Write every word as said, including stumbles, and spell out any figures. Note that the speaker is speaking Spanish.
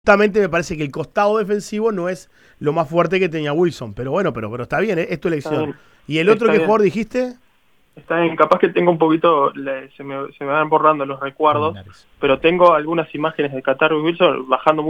Justamente me parece que el costado defensivo no es lo más fuerte que tenía Wilson. Pero bueno, pero, pero está bien, ¿eh? Es tu elección. ¿Y el otro Está qué bien. jugador dijiste? Está bien, capaz que tengo un poquito, le- se, me, se me van borrando los recuerdos, Linares. pero tengo algunas imágenes de Qatar Wilson bajando